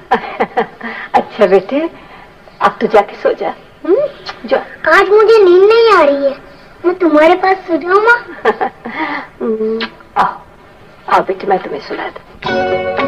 अच्छा बेटे, अब तू जाके सो जा। जा। आज मुझे नींद नहीं आ रही है, मैं तुम्हारे पास सो जाऊं माँ? आओ आओ बेटे, मैं तुम्हें सुला दूं।